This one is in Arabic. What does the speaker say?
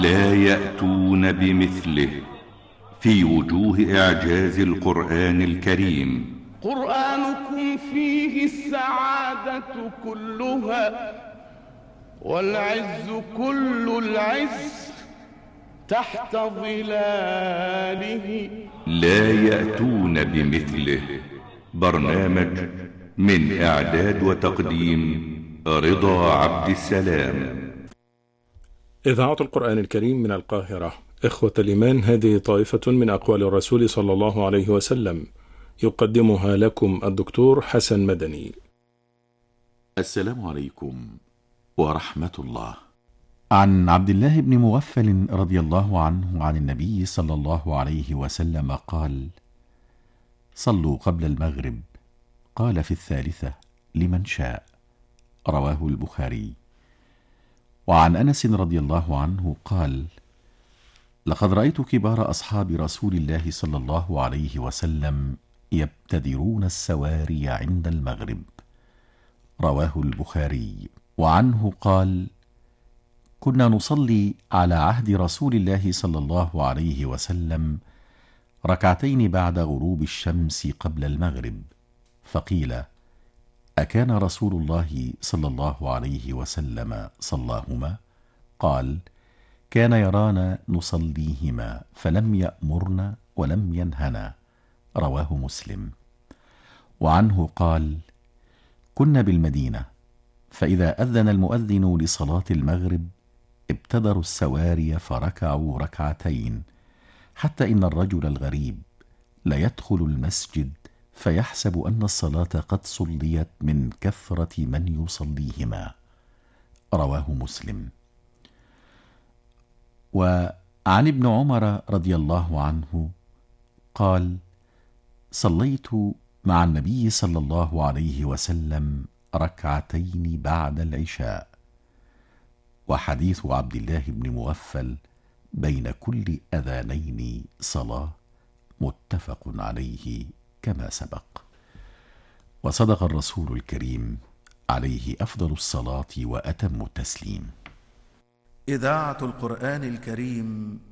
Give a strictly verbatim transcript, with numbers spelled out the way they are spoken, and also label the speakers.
Speaker 1: لا يأتون بمثله في وجوه إعجاز القرآن الكريم.
Speaker 2: قرآنكم فيه السعادة كلها والعز كل العز تحت ظلاله.
Speaker 1: لا يأتون بمثله. برنامج من إعداد وتقديم رضا عبد السلام.
Speaker 3: إذاعة القرآن الكريم من القاهرة. إخوة الإيمان، هذه طائفة من أقوال الرسول صلى الله عليه وسلم يقدمها لكم الدكتور حسن مدني.
Speaker 4: السلام عليكم ورحمة الله.
Speaker 5: عن عبد الله بن مغفل رضي الله عنه عن النبي صلى الله عليه وسلم قال: صلوا قبل المغرب، قال في الثالثة لمن شاء. رواه البخاري. وعن أنس رضي الله عنه قال: لقد رأيت كبار أصحاب رسول الله صلى الله عليه وسلم يبتدرون السواري عند المغرب. رواه البخاري. وعنه قال: كنا نصلي على عهد رسول الله صلى الله عليه وسلم ركعتين بعد غروب الشمس قبل المغرب، فقيل: أكان رسول الله صلى الله عليه وسلم صلاهما؟ قال: كان يرانا نصليهما فلم يأمرنا ولم ينهنا. رواه مسلم. وعنه قال: كنا بالمدينة، فإذا أذن المؤذن لصلاة المغرب ابتدروا السواري فركعوا ركعتين، حتى إن الرجل الغريب ليدخل المسجد فيحسب أن الصلاة قد صليت من كثرة من يصليهما. رواه مسلم. وعن ابن عمر رضي الله عنه قال: صليت مع النبي صلى الله عليه وسلم ركعتين بعد العشاء. وحديث عبد الله بن مغفل بين كل أذانين صلاة متفق عليه كما سبق. وصدق الرسول الكريم عليه أفضل الصلاة وأتم التسليم.
Speaker 6: إذاعة القرآن الكريم